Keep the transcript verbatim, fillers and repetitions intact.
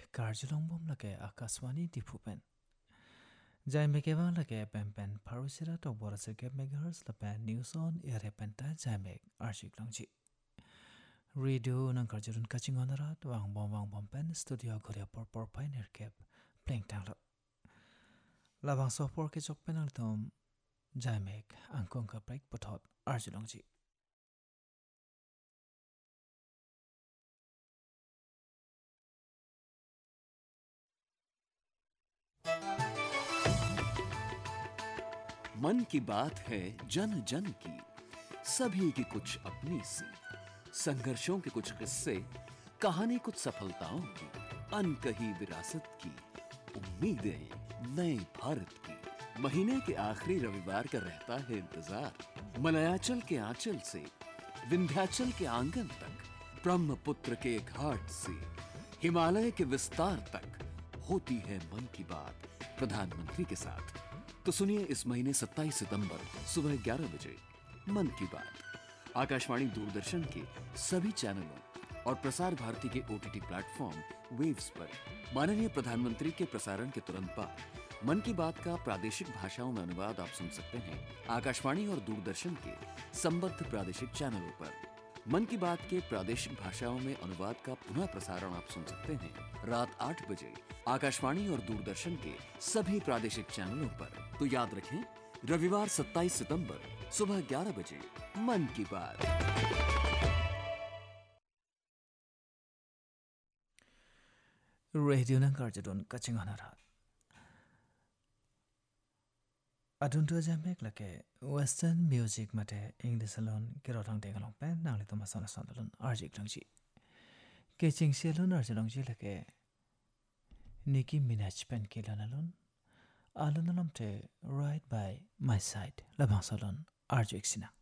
कार्जुलंग बम लगे आकाशवाणी दिफुपेन जाय मेकेवा लगे पेंपेन फारुसिरा तो बोरसे के मेगाहर्स लपे न्यूज ऑन एयर हेपेंटा जाय मेक आर्शिक लंगजी रेडियो नंग कार्जुलन कचिंगोनरा तो वांग बम वांग बम पेन स्टूडियो घोरिया पर पर फाइनर कैप प्लेइंग टांगलो लाबांग सोफोर के चोक पेनल तोम जाय मेक अंकों का ब्रेक पथोत आर्जुलंगजी मन की बात है जन जन की, सभी की कुछ अपनी सी, संघर्षों के कुछ किस्से, कहानी कुछ सफलताओं की, अनकही विरासत की, उम्मीदें नए भारत की। महीने के आखिरी रविवार का रहता है इंतजार, मलयाचल के आंचल से विंध्याचल के आंगन तक, ब्रह्मपुत्र के घाट से हिमालय के विस्तार तक होती है मन की बात प्रधानमंत्री के साथ। तो सुनिए इस महीने सत्ताईस सितंबर सुबह ग्यारह बजे मन की बात आकाशवाणी दूरदर्शन के सभी चैनलों और प्रसार भारती के ओटीटी प्लेटफॉर्म वेव्स पर। माननीय प्रधानमंत्री के प्रसारण के तुरंत बाद मन की बात का प्रादेशिक भाषाओं में अनुवाद आप सुन सकते हैं आकाशवाणी और दूरदर्शन के संबद्ध प्रादेशिक चैनलों पर। मन की बात के प्रादेशिक भाषाओं में अनुवाद का पुनः प्रसारण आप सुन सकते हैं रात आठ बजे आकाशवाणी और दूरदर्शन के सभी प्रादेशिक चैनलों पर। तो याद रखें, रविवार सत्ताईस सितंबर सुबह ग्यारह बजे मन की बात। रेडियो नंग कार्जुलन कचिंगोनरा अदुंटो जाय मेक लगे वेस्टर्न म्यूजिक मते इंग्लिश लोन किरोथांग देगलों पेन नांगले तो मसाना संदलन आर्जिक लंगजी केचिंग सेलुन आर्जिलंगजी लगे निकी मिनाज पेन किलानलोन आलनलम ते right bye my side लबांसलोन Arjik Cina